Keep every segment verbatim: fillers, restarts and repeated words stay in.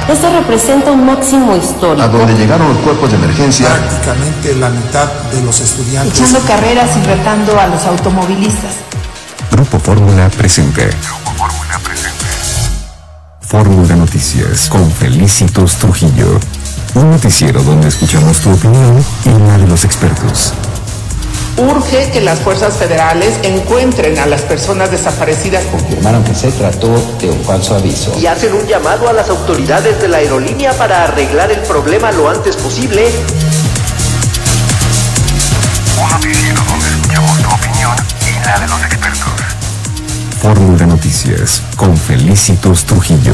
Esto representa un máximo histórico. A donde llegaron los cuerpos de emergencia. Prácticamente la mitad de los estudiantes. Echando carreras y retando a los automovilistas. Grupo Fórmula presente. Grupo Fórmula presente. Fórmula Noticias con Felicitos Trujillo. Un noticiero donde escuchamos tu opinión y la de los expertos. Urge que las fuerzas federales encuentren a las personas desaparecidas. Confirmaron que se trató de un falso aviso. Y hacen un llamado a las autoridades de la aerolínea para arreglar el problema lo antes posible. Un noticiero donde escuchamos tu opinión y la de los expertos. Fórmula Noticias con Felicitos Trujillo.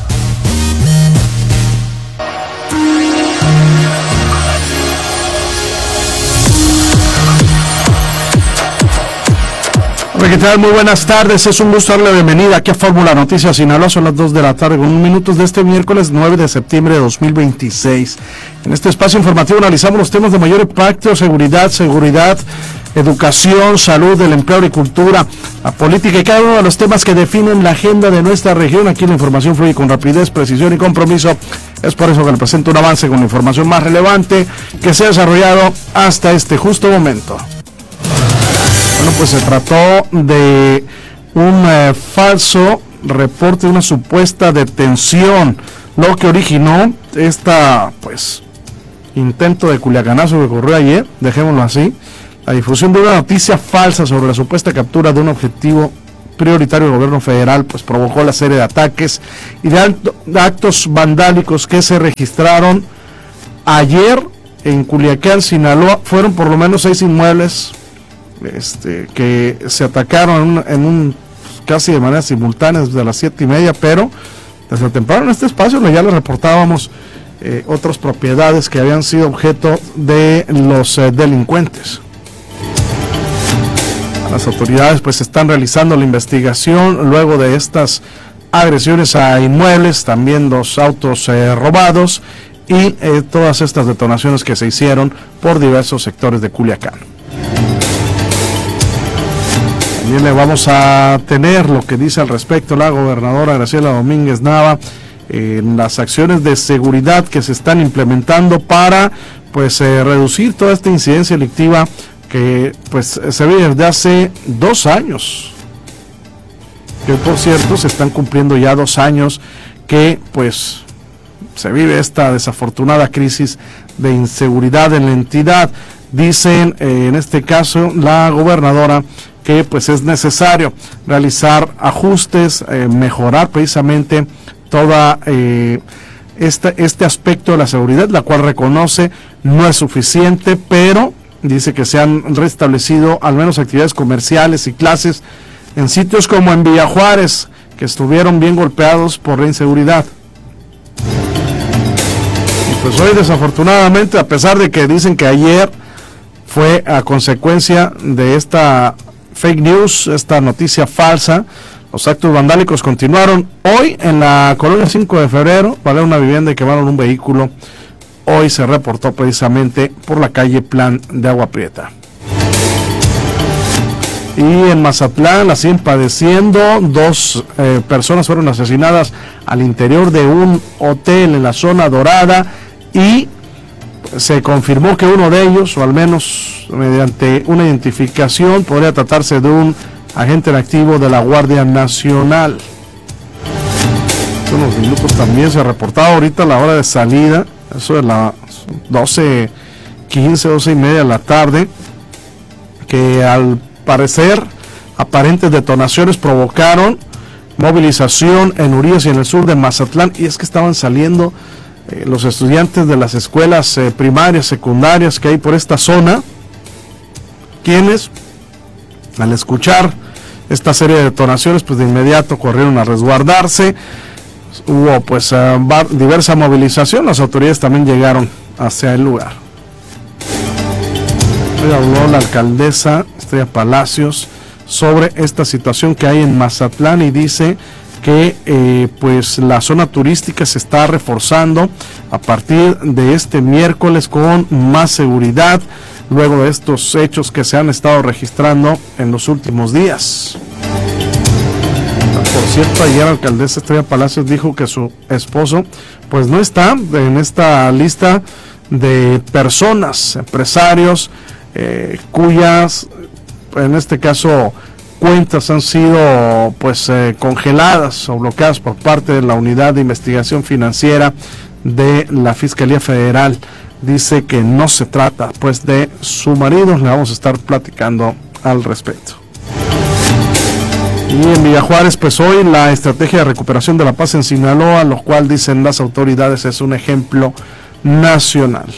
Hola, ¿qué tal? Muy buenas tardes, es un gusto darle la bienvenida aquí a Fórmula Noticias Sinaloa. Son las dos de la tarde con un minutos de este miércoles nueve de septiembre de dos mil veintiséis. En este espacio informativo analizamos los temas de mayor impacto: seguridad, seguridad, educación, salud, el empleo, agricultura, la política y cada uno de los temas que definen la agenda de nuestra región. Aquí la información fluye con rapidez, precisión y compromiso. Es por eso que le presento un avance con la información más relevante que se ha desarrollado hasta este justo momento. Bueno, pues se trató de un eh, falso reporte, una supuesta detención, lo que originó esta, pues, intento de culiacanazo que ocurrió ayer, dejémoslo así, la difusión de una noticia falsa sobre la supuesta captura de un objetivo prioritario del gobierno federal, pues provocó la serie de ataques y de, alto, de actos vandálicos que se registraron ayer en Culiacán, Sinaloa. Fueron por lo menos seis inmuebles Este, que se atacaron en un, en un casi de manera simultánea desde las siete y media, pero desde temprano en este espacio ya les reportábamos eh, otras propiedades que habían sido objeto de los eh, delincuentes. Las autoridades pues están realizando la investigación luego de estas agresiones a inmuebles, también los autos eh, robados y eh, todas estas detonaciones que se hicieron por diversos sectores de Culiacán. También le vamos a tener lo que dice al respecto la gobernadora Graciela Domínguez Nava en las acciones de seguridad que se están implementando para pues eh, reducir toda esta incidencia delictiva que pues se ve desde hace dos años. Que por cierto se están cumpliendo ya dos años que pues se vive esta desafortunada crisis de inseguridad en la entidad. Dicen eh, en este caso la gobernadora que pues es necesario realizar ajustes, eh, mejorar precisamente toda eh, este, este aspecto de la seguridad, la cual reconoce no es suficiente, pero dice que se han restablecido al menos actividades comerciales y clases en sitios como en Villa Juárez, que estuvieron bien golpeados por la inseguridad. Y pues hoy desafortunadamente, a pesar de que dicen que ayer fue a consecuencia de esta fake news, esta noticia falsa, los actos vandálicos continuaron. Hoy en la colonia cinco de febrero, para una vivienda y quemaron un vehículo. Hoy se reportó precisamente por la calle Plan de Agua Prieta. Y en Mazatlán la siguen padeciendo. Dos eh, personas fueron asesinadas al interior de un hotel en la zona dorada y se confirmó que uno de ellos, o al menos mediante una identificación, podría tratarse de un agente en activo de la Guardia Nacional. Hace unos minutos también se reportaba ahorita la hora de salida, eso de las doce quince, doce y media de la tarde, que al parecer aparentes detonaciones provocaron movilización en Urias y en el sur de Mazatlán, y es que estaban saliendo Eh, los estudiantes de las escuelas eh, primarias, secundarias que hay por esta zona, quienes al escuchar esta serie de detonaciones pues de inmediato corrieron a resguardarse. Hubo pues uh, diversa movilización, las autoridades también llegaron hacia el lugar. Hoy habló la alcaldesa Estrella Palacios sobre esta situación que hay en Mazatlán y dice que eh, pues la zona turística se está reforzando a partir de este miércoles con más seguridad luego de estos hechos que se han estado registrando en los últimos días. Por cierto, ayer la alcaldesa Estrella Palacios dijo que su esposo pues no está en esta lista de personas, empresarios, eh, cuyas, en este caso, cuentas han sido pues eh, congeladas o bloqueadas por parte de la Unidad de Investigación Financiera de la Fiscalía Federal. Dice que no se trata pues de su marido. Le vamos a estar platicando al respecto. Y en Villa Juárez, pues hoy la estrategia de recuperación de la paz en Sinaloa, lo cual dicen las autoridades es un ejemplo nacional.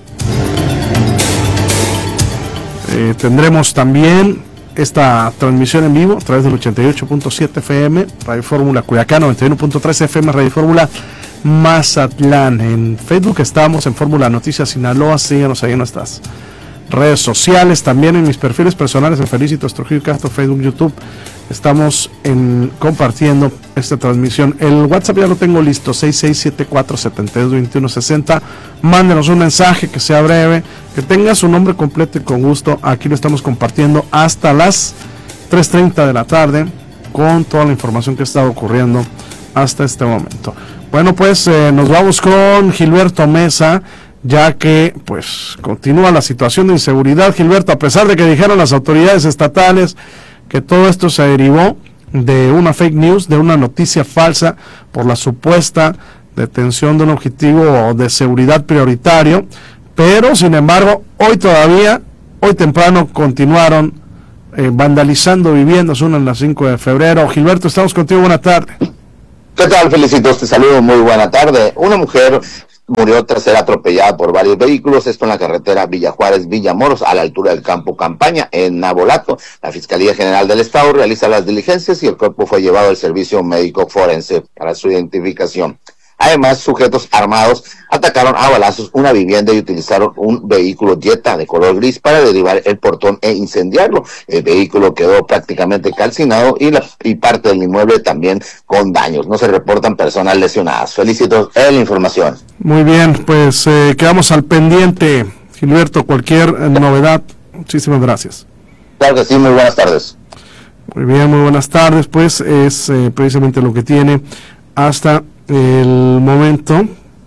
Eh, tendremos también esta transmisión en vivo a través del ochenta y ocho punto siete F M, Radio Fórmula Culiacán, noventa y uno punto tres F M, Radio Fórmula Mazatlán. En Facebook estamos en Fórmula Noticias Sinaloa, síganos ahí en nuestras redes sociales, también en mis perfiles personales en Felicitos Trujillo Castro, Facebook, YouTube. Estamos en, compartiendo esta transmisión. El WhatsApp ya lo tengo listo, seis seis siete cuatro, siete dos, dos uno seis cero. Mándenos un mensaje que sea breve, que tenga su nombre completo y con gusto. Aquí lo estamos compartiendo hasta las tres treinta de la tarde con toda la información que está ocurriendo hasta este momento. Bueno, pues eh, nos vamos con Gilberto Mesa, ya que pues continúa la situación de inseguridad. Gilberto, a pesar de que dijeron las autoridades estatales que todo esto se derivó de una fake news, de una noticia falsa por la supuesta detención de un objetivo de seguridad prioritario, pero sin embargo hoy todavía, hoy temprano continuaron eh, vandalizando viviendas, una en las cinco de febrero. Gilberto, estamos contigo, buena tarde. ¿Qué tal, Felicitos? Te saludo, muy buena tarde. Una mujer murió tras ser atropellada por varios vehículos, esto en la carretera Villa Juárez-Villamoros, a la altura del campo Campaña, en Nabolato. La Fiscalía General del Estado realiza las diligencias y el cuerpo fue llevado al servicio médico forense para su identificación. Además, sujetos armados atacaron a balazos una vivienda y utilizaron un vehículo Jetta de color gris para derribar el portón e incendiarlo. El vehículo quedó prácticamente calcinado y, la, y parte del inmueble también con daños. No se reportan personas lesionadas. Felicitos en la información. Muy bien, pues eh, quedamos al pendiente, Gilberto, cualquier eh, novedad. Muchísimas gracias. Claro que sí, muy buenas tardes. Muy bien, muy buenas tardes. Pues es eh, precisamente lo que tiene hasta el momento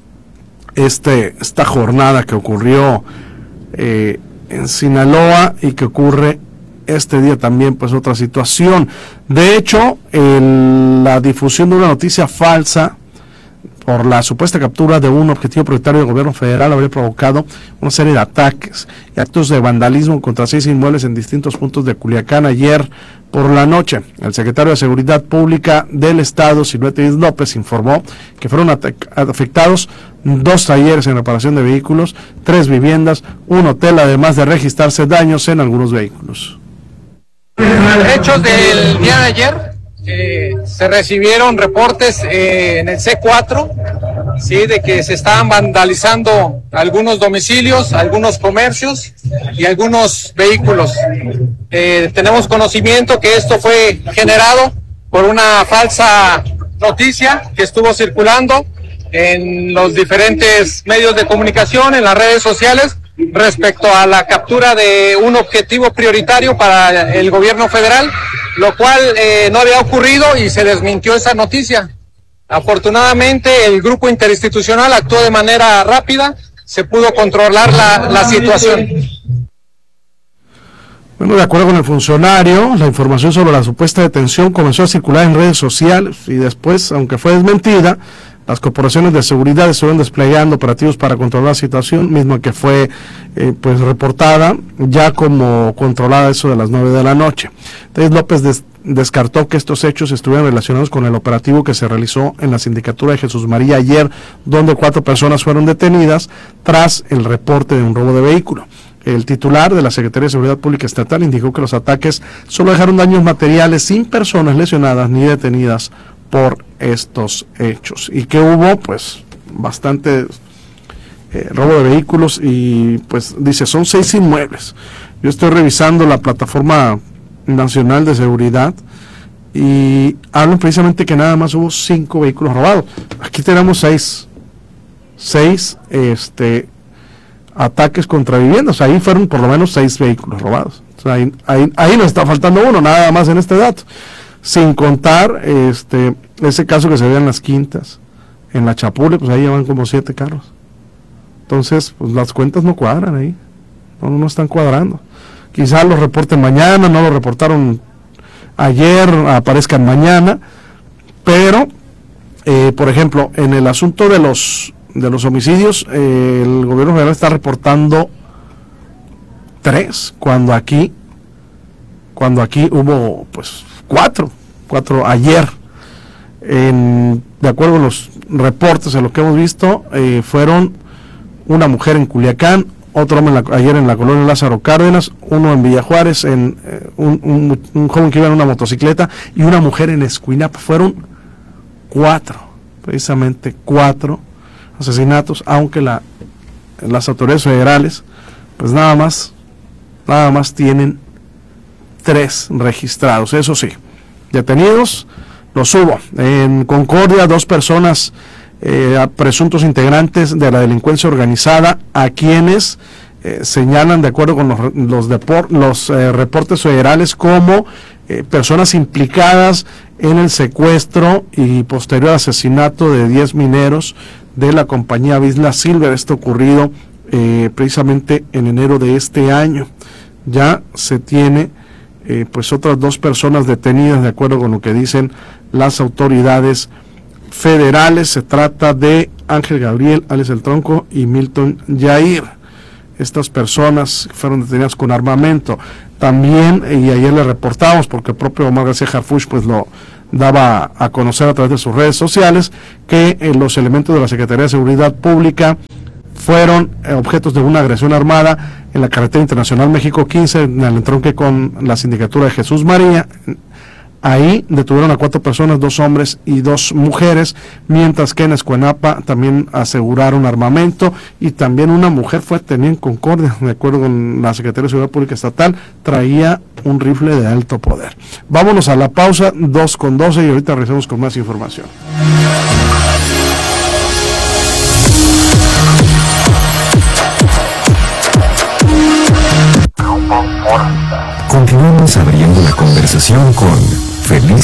este esta jornada que ocurrió eh, en Sinaloa y que ocurre este día también, pues otra situación. De hecho, el, la difusión de una noticia falsa por la supuesta captura de un objetivo prioritario del gobierno federal habría provocado una serie de ataques y actos de vandalismo contra seis inmuebles en distintos puntos de Culiacán ayer por la noche. El secretario de Seguridad Pública del Estado, Silvestre López, informó que fueron afectados dos talleres en reparación de vehículos, tres viviendas, un hotel, además de registrarse daños en algunos vehículos. Hechos del día de ayer, eh, se recibieron reportes eh, en el C cuatro, sí, de que se estaban vandalizando algunos domicilios, algunos comercios y algunos vehículos. Eh, tenemos conocimiento que esto fue generado por una falsa noticia que estuvo circulando en los diferentes medios de comunicación, en las redes sociales, respecto a la captura de un objetivo prioritario para el gobierno federal, lo cual eh, no había ocurrido y se desmintió esa noticia. Afortunadamente el grupo interinstitucional actuó de manera rápida, se pudo controlar la, la situación. Bueno, de acuerdo con el funcionario, la información sobre la supuesta detención comenzó a circular en redes sociales y después, aunque fue desmentida, las corporaciones de seguridad estuvieron desplegando operativos para controlar la situación, misma que fue eh, pues reportada ya como controlada eso de las nueve de la noche. Entonces López des descartó que estos hechos estuvieran relacionados con el operativo que se realizó en la sindicatura de Jesús María ayer, donde cuatro personas fueron detenidas tras el reporte de un robo de vehículo. El titular de la Secretaría de Seguridad Pública Estatal indicó que los ataques solo dejaron daños materiales sin personas lesionadas ni detenidas por estos hechos y que hubo pues bastante eh, robo de vehículos y pues dice son seis inmuebles. Yo estoy revisando la plataforma nacional de seguridad y hablan precisamente que nada más hubo cinco vehículos robados. Aquí tenemos seis seis este ataques contra viviendas, ahí fueron por lo menos seis vehículos robados. O sea, ahí, ahí, ahí nos está faltando uno, nada más en este dato. sin contar este ese caso que se ve en Las Quintas, en la Chapule, pues ahí van como siete carros. Entonces, pues las cuentas no cuadran ahí, no, no están cuadrando. Quizás los reporten mañana, no lo reportaron ayer, aparezcan mañana, pero, eh, por ejemplo, en el asunto de los de los homicidios, eh, el gobierno federal está reportando tres, cuando aquí, cuando aquí hubo, pues, cuatro, cuatro ayer. En, de acuerdo a los reportes, en lo que hemos visto, eh, fueron una mujer en Culiacán, otro hombre en la, ayer en la colonia Lázaro Cárdenas, uno en Villa Juárez, en, eh, un, un, un joven que iba en una motocicleta, y una mujer en Escuinapa. Fueron cuatro, precisamente cuatro asesinatos, aunque la, las autoridades federales, pues nada más, nada más tienen tres registrados. Eso sí, detenidos los hubo. En Concordia, dos personas, eh, presuntos integrantes de la delincuencia organizada, a quienes eh, señalan, de acuerdo con los, los, depor, los eh, reportes federales, como eh, personas implicadas en el secuestro y posterior asesinato de diez mineros de la compañía Bisla Silver. Esto ocurrido eh, precisamente en enero de este año. Ya se tiene eh, pues otras dos personas detenidas, de acuerdo con lo que dicen las autoridades federales. Se trata de Ángel Gabriel Alex El Tronco y Milton Yair. Estas personas fueron detenidas con armamento. También, y ayer le reportamos, porque el propio Omar García Harfuch pues lo daba a conocer a través de sus redes sociales, que eh, los elementos de la Secretaría de Seguridad Pública fueron eh, objetos de una agresión armada en la carretera internacional México quince, en el entronque con la sindicatura de Jesús María. Ahí detuvieron a cuatro personas, dos hombres y dos mujeres, mientras que en Escuinapa también aseguraron armamento, y también una mujer fue detenida en Concordia, de acuerdo con la Secretaría de Seguridad Pública Estatal, traía un rifle de alto poder. Vámonos a la pausa, dos con doce, y ahorita regresamos con más información. Continuamos abriendo la conversación con Feliz